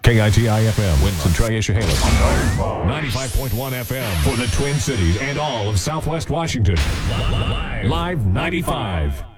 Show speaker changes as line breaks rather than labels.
KITI-FM, Winston, Triacia-Halos. 95.1 FM for the Twin Cities and all of Southwest Washington. Live 95.